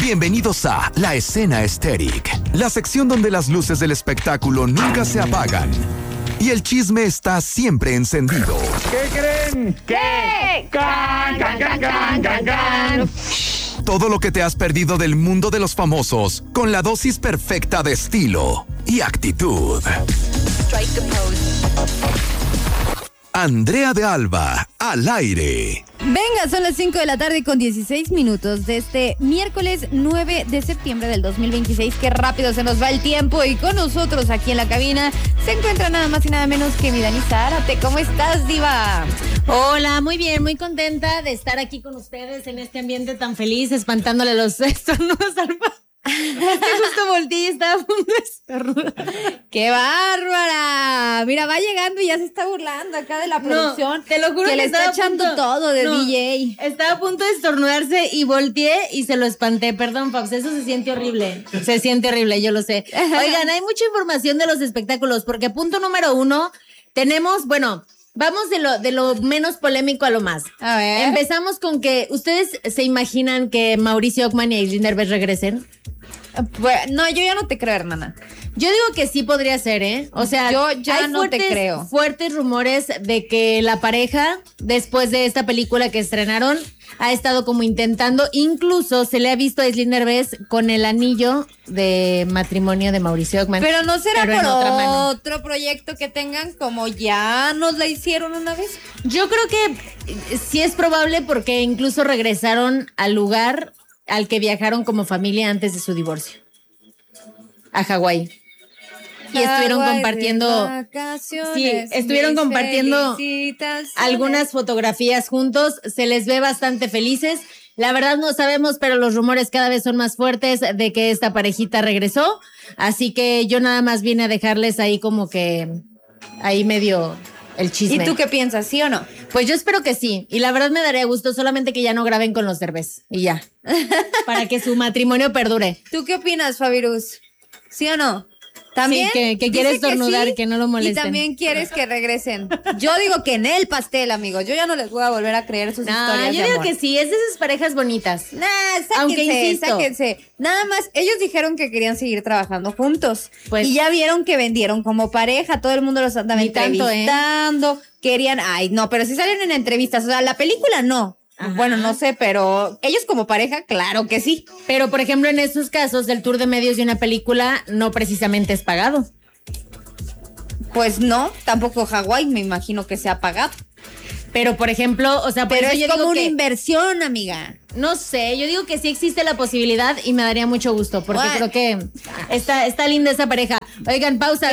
Bienvenidos a La Escena Estéril, la sección donde las luces del espectáculo nunca se apagan y el chisme está siempre encendido. ¿Qué creen? ¿Qué? ¡Can, can, can, can, can, can! Todo lo que te has perdido del mundo de los famosos con la dosis perfecta de estilo y actitud. Andrea de Alba, al aire. Venga, son las 5 de la tarde con 16 minutos de este miércoles 9 de septiembre del 2026. Qué rápido se nos va el tiempo y con nosotros aquí en la cabina se encuentra nada más y nada menos que mi Dani Zárate. ¿Cómo estás, diva? Hola, muy bien, muy contenta de estar aquí con ustedes en este ambiente tan feliz, espantándole los estornudos al justo volteé y estaba a punto de estornudar. ¡Qué bárbara! Mira, va llegando y ya se está burlando acá de la producción. No, te lo juro que le está echando todo de DJ. Estaba a punto de estornudarse y volteé y se lo espanté. Perdón, Paps, eso se siente horrible. Se siente horrible, yo lo sé. Oigan, hay mucha información de los espectáculos porque punto número 1, tenemos, bueno... Vamos de lo menos polémico a lo más. A ver. Empezamos con que ¿ustedes se imaginan que Mauricio Ockman y Aislinn Derbez regresen? No, yo ya no te creo, hermana. Yo digo que sí podría ser, ¿eh? O sea, yo ya no te creo. Fuertes rumores de que la pareja, después de esta película que estrenaron, ha estado como intentando, incluso se le ha visto a Aislinn Derbez con el anillo de matrimonio de Mauricio Ockman. Pero no será pero por otro proyecto que tengan como ya nos la hicieron una vez. Yo creo que sí es probable porque incluso regresaron al lugar al que viajaron como familia antes de su divorcio, a Hawái. Y estuvieron compartiendo, algunas fotografías juntos. Se les ve bastante felices. La verdad no sabemos, pero los rumores cada vez son más fuertes de que esta parejita regresó. Así que yo nada más vine a dejarles ahí como que ahí medio el chisme. ¿Y tú qué piensas, sí o no? Pues yo espero que sí. Y la verdad me daría gusto solamente que ya no graben con los Derbez. Y ya. Para que su matrimonio perdure. ¿Tú qué opinas, Fabirus? ¿Sí o no? ¿También? Sí, que quiere estornudar, que no lo molesten. Y también quieres que regresen. Yo digo que en el pastel, amigos. Yo ya no les voy a volver a creer sus historias. Yo digo que sí, es de esas parejas bonitas. Sáquense. Nada más, ellos dijeron que querían seguir trabajando juntos. Pues, y ya vieron que vendieron como pareja. Todo el mundo los andaba entrevistando. Querían, pero si salen en entrevistas. O sea, la película no. Ajá. Bueno, no sé, pero ellos como pareja, claro que sí. Pero, por ejemplo, en estos casos, el tour de medios de una película no precisamente es pagado. Pues no, tampoco Hawái, me imagino que sea pagado. Pero, por ejemplo, o sea... Pero es como una inversión, amiga. No sé, yo digo que sí existe la posibilidad y me daría mucho gusto, porque creo que está linda esa pareja. Oigan, pausa,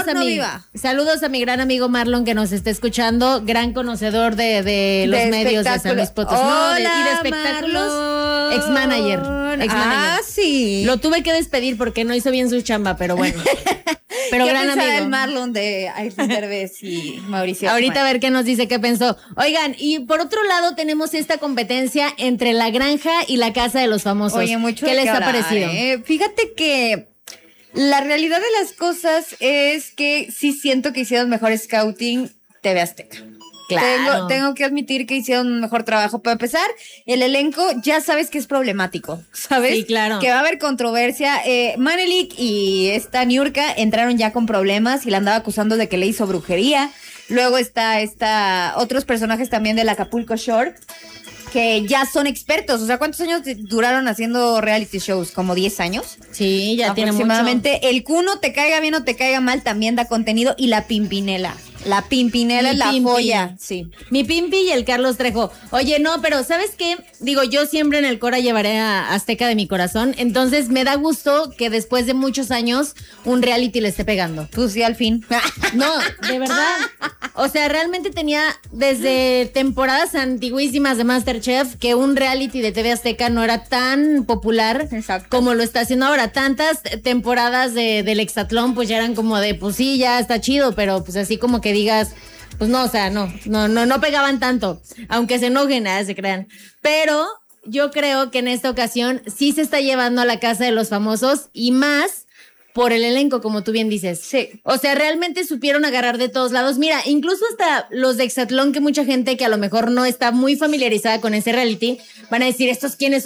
saludos a mi gran amigo Marlon que nos está escuchando, gran conocedor de los medios de San Luis Potosí. Hola, y de espectáculos, Marlon. Ex-manager. Sí. Lo tuve que despedir porque no hizo bien su chamba, pero bueno. Pero ¿Qué gran amigo. el Marlon de Aislinn Derbez y Mauricio Ockman? Ahorita a ver qué nos dice, qué pensó. Oigan, y por otro lado tenemos esta competencia entre La Granja y La Casa de los Famosos. Oye, mucho ¿Qué les ha parecido? Fíjate que la realidad de las cosas es que sí siento que hicieron mejor scouting TV Azteca. Claro. Tengo que admitir que hicieron un mejor trabajo. Para empezar, el elenco ya sabes que es problemático, ¿sabes? Sí, claro. Que va a haber controversia. Manelik y esta Niurka entraron ya con problemas y la andaba acusando de que le hizo brujería. Luego está otros personajes también del Acapulco Shore que ya son expertos. O sea, ¿cuántos años duraron haciendo reality shows? ¿Como 10 años? Sí, ya tiene mucho. Aproximadamente. El Cuno, te caiga bien o te caiga mal, también da contenido. Y la Pimpinela. La Pimpinela es la joya. Sí. Mi Pimpi y el Carlos Trejo. Oye, no, pero ¿sabes qué? Digo, yo siempre en el Cora llevaré a Azteca de mi corazón. Entonces me da gusto que después de muchos años un reality le esté pegando. Pues sí, al fin. No, de verdad. O sea, realmente tenía desde temporadas antiguísimas de MasterChef que un reality de TV Azteca no era tan popular. Exacto. Como lo está haciendo ahora. Tantas temporadas del Hexatlón pues ya eran como de, pues sí, ya está chido, pero pues así como que digas, pues no, o sea, no pegaban tanto, aunque se enojen, nada se crean. Pero yo creo que en esta ocasión sí se está llevando a La Casa de los Famosos y más por el elenco, como tú bien dices. Sí. O sea, realmente supieron agarrar de todos lados. Mira, incluso hasta los de Hexatlón, que mucha gente que a lo mejor no está muy familiarizada con ese reality, van a decir, ¿estos quiénes son?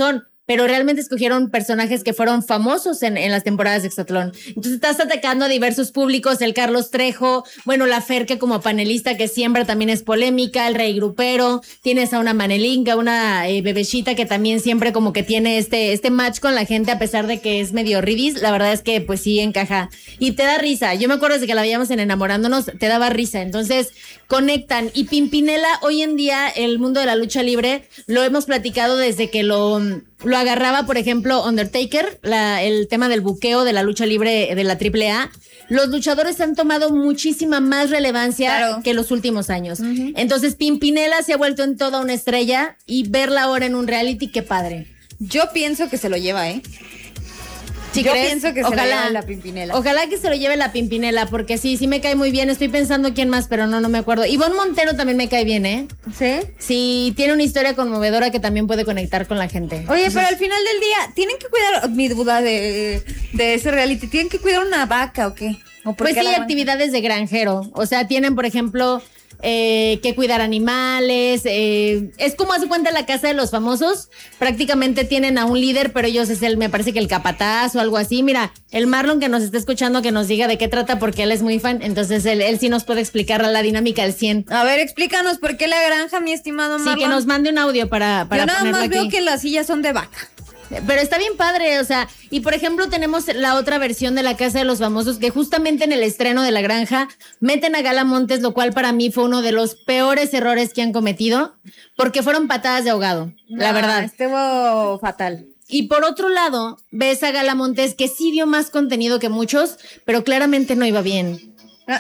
pero realmente escogieron personajes que fueron famosos en las temporadas de Exatlón. Entonces estás atacando a diversos públicos, el Carlos Trejo, bueno, la Fer, que como panelista que siempre también es polémica, el Rey Grupero, tienes a una Manelinka, una Bebeshita que también siempre como que tiene este match con la gente a pesar de que es medio ridis, la verdad es que pues sí encaja y te da risa. Yo me acuerdo desde que la veíamos en Enamorándonos, te daba risa, entonces conectan. Y Pimpinela, hoy en día el mundo de la lucha libre lo hemos platicado desde que lo agarraba, por ejemplo, Undertaker, el tema del buqueo de la lucha libre de la AAA. Los luchadores han tomado muchísima más relevancia que los últimos años. Uh-huh. Entonces, Pimpinela se ha vuelto en toda una estrella y verla ahora en un reality, qué padre. Yo pienso que se lo lleva, ¿Sí Yo crees? Pienso que se lo lleve la Pimpinela. Ojalá que se lo lleve la Pimpinela, porque sí me cae muy bien. Estoy pensando quién más, pero no me acuerdo. Ivonne Montero también me cae bien, ¿Sí? Sí, tiene una historia conmovedora que también puede conectar con la gente. Oye, entonces, pero al final del día, ¿tienen que cuidar, mi duda de ese reality, ¿tienen que cuidar una vaca o qué? Pues sí, actividades de granjero. O sea, tienen, por ejemplo, que cuidar animales. Es como hace cuenta la casa de los famosos. Prácticamente tienen a un líder, pero ellos me parece que el capataz o algo así. Mira, el Marlon que nos está escuchando que nos diga de qué trata porque él es muy fan. Entonces él sí nos puede explicar la dinámica al 100. A ver, explícanos por qué la granja, mi estimado Marlon. Sí, que nos mande un audio para Yo nada ponerlo más aquí. veo que las sillas son de vaca. Pero está bien padre, o sea, y por ejemplo tenemos la otra versión de la Casa de los Famosos que justamente en el estreno de La Granja meten a Gala Montes, lo cual para mí fue uno de los peores errores que han cometido, porque fueron patadas de ahogado, la verdad. Estuvo fatal. Y por otro lado, ves a Gala Montes que sí dio más contenido que muchos, pero claramente no iba bien.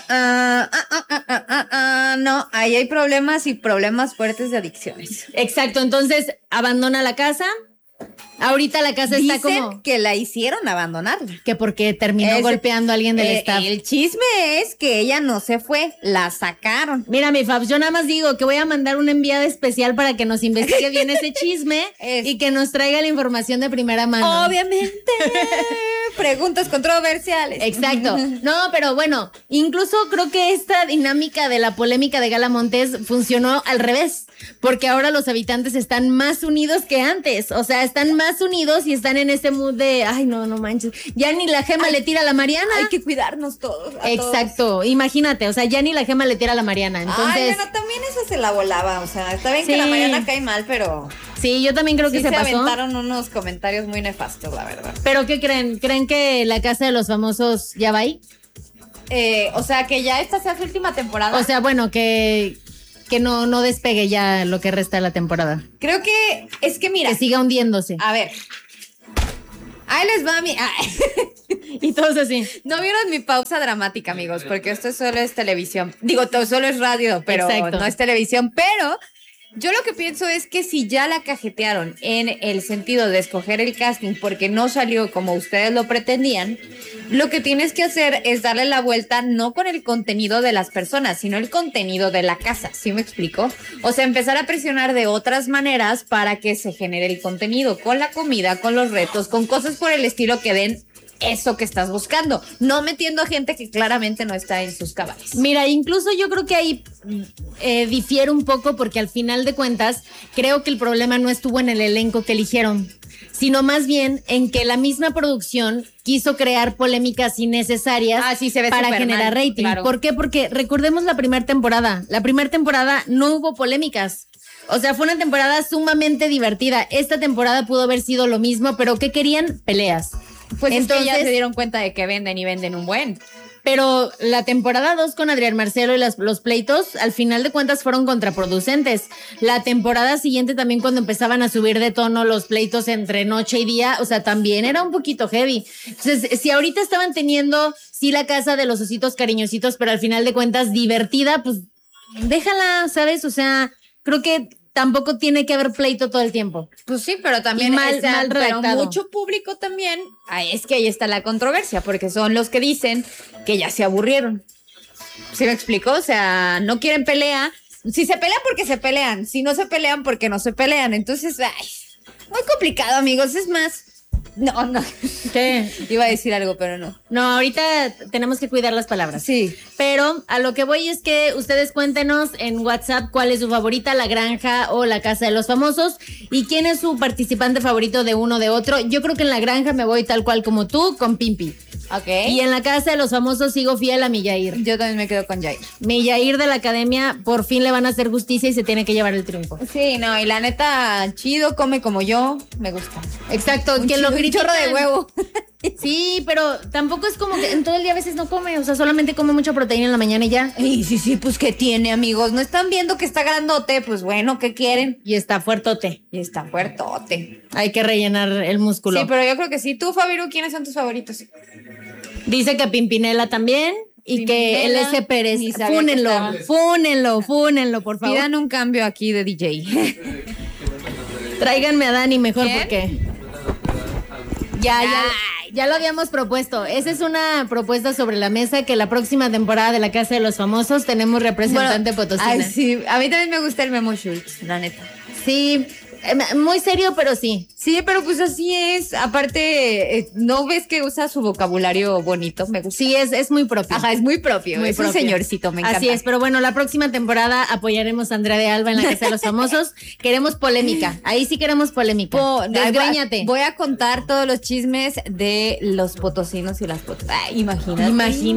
No, ahí hay problemas y problemas fuertes de adicciones. Exacto, entonces abandona la casa. Ahorita la casa está como... Dicen que la hicieron abandonarla. Que porque terminó golpeando a alguien del staff. El chisme es que ella no se fue, la sacaron. Mira, mi Fabs, yo nada más digo que voy a mandar una enviada especial para que nos investigue bien ese chisme y que nos traiga la información de primera mano. Obviamente. Preguntas controversiales. Exacto. No, pero bueno, incluso creo que esta dinámica de la polémica de Gala Montes funcionó al revés. Porque ahora los habitantes están más unidos que antes. O sea, están más unidos y están en ese mood de, ay, no manches. Ya ni la Gema le tira a la Mariana. Hay que cuidarnos todos. Exacto. Todos. Imagínate, o sea, ya ni la Gema le tira a la Mariana. Entonces, ay, bueno, también eso se la volaba. O sea, está bien que la Mariana cae mal, pero... Sí, yo también creo que se pasó. Se aventaron unos comentarios muy nefastos, la verdad. ¿Pero qué creen? ¿Creen que la Casa de los Famosos ya va ahí? O sea, que ya esta sea su última temporada. O sea, bueno, que no despegue ya lo que resta de la temporada. Creo que es que mira. Que siga hundiéndose. A ver. Ahí les va mi... Y todos así. No vieron mi pausa dramática, amigos, porque esto solo es televisión. Digo, solo es radio, pero no es televisión. Pero yo lo que pienso es que si ya la cajetearon en el sentido de escoger el casting porque no salió como ustedes lo pretendían, lo que tienes que hacer es darle la vuelta no con el contenido de las personas, sino el contenido de la casa. ¿Sí me explico? O sea, empezar a presionar de otras maneras para que se genere el contenido, con la comida, con los retos, con cosas por el estilo que den eso que estás buscando, no metiendo a gente que claramente no está en sus cabales. Mira, incluso yo creo que ahí difiere un poco porque al final de cuentas creo que el problema no estuvo en el elenco que eligieron, sino más bien en que la misma producción quiso crear polémicas innecesarias para generar rating. Claro. ¿Por qué? Porque recordemos la primera temporada. La primera temporada no hubo polémicas. O sea, fue una temporada sumamente divertida. Esta temporada pudo haber sido lo mismo, pero ¿qué querían? Peleas. Pues entonces ya se dieron cuenta de que venden y venden un buen. Pero la temporada 2 con Adrián Marcelo y los pleitos, al final de cuentas fueron contraproducentes. La temporada siguiente también cuando empezaban a subir de tono los pleitos entre noche y día, o sea, también era un poquito heavy. Entonces, si ahorita estaban teniendo, sí, la casa de los ositos cariñositos, pero al final de cuentas divertida, pues déjala, ¿sabes? O sea, creo que tampoco tiene que haber pleito todo el tiempo. Pues sí, pero también mal redactado. Pero mucho público también. Es que ahí está la controversia, porque son los que dicen que ya se aburrieron. ¿Sí me explico? O sea, no quieren pelea. Si se pelean porque se pelean, si no se pelean porque no se pelean. Entonces, muy complicado, amigos. Es más, No. ¿Qué? Iba a decir algo, pero no. No, ahorita tenemos que cuidar las palabras. Sí. Pero a lo que voy es que ustedes cuéntenos en WhatsApp cuál es su favorita, La Granja o La Casa de los Famosos, y quién es su participante favorito de uno de otro. Yo creo que en La Granja me voy tal cual como tú, con Pimpi. Ok. Y en La Casa de los Famosos sigo fiel a mi Yair. Yo también me quedo con Yair. Mi Yair de la academia, por fin le van a hacer justicia y se tiene que llevar el triunfo. Sí, no, y la neta, chido, come como yo, me gusta. Exacto, que lo critican. Un chorro de huevo. Sí, pero tampoco es como que en todo el día a veces no come, o sea, solamente come mucha proteína en la mañana y ya. Y sí, pues ¿qué tiene, amigos? ¿No están viendo que está grandote? Pues bueno, ¿qué quieren? Y está fuertote. Y está fuertote. Hay que rellenar el músculo. Sí, pero yo creo que sí. Tú, Fabiru, ¿quiénes son tus favoritos? Dice que Pimpinela también y que el S. Pérez. Fúnenlo, por favor. Pidan un cambio aquí de DJ. Tráiganme a Dani mejor. ¿Quién? Porque ya lo habíamos propuesto. Esa es una propuesta sobre la mesa, que la próxima temporada de La Casa de los Famosos tenemos representante potosina. Ay, sí. A mí también me gusta el Memo Schultz, la neta. Sí, muy serio, pero sí. Sí, pero pues así es. Aparte, ¿no ves que usa su vocabulario bonito? Me gusta. Sí, es muy propio. Ajá, es muy propio. Es un señorcito, me encanta. Así es, pero bueno, la próxima temporada apoyaremos a Andrea de Alba en La Casa de los Famosos. Queremos polémica. Ahí sí queremos polémica. Desgreñate. Voy a contar todos los chismes de los potosinos y las potosinas. Imagínate.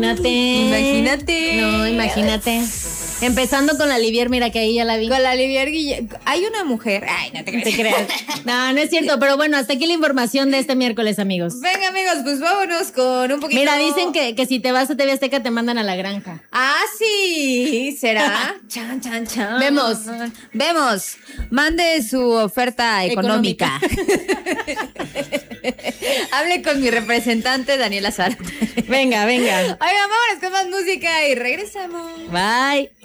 No, imagínate. Empezando con la Livier, mira que ahí ya la vi. Con la Livier hay una mujer. Ay, no te creas. No es cierto, pero bueno, hasta aquí la información de este miércoles, amigos. Venga, amigos, pues vámonos con un poquito. Mira, dicen que si te vas a TV Azteca te mandan a La Granja. Ah, sí, ¿será? Chan. Vemos. Mande su oferta económica. Hable con mi representante, Daniela Zárate. Venga. Oigan, vámonos con más música y regresamos. Bye.